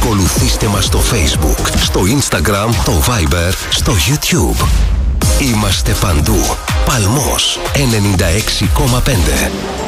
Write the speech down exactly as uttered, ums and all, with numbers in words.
Ακολουθήστε μας στο Facebook, στο Instagram, το Viber, στο YouTube. Είμαστε παντού. Παλμός ενενήντα έξι κόμμα πέντε.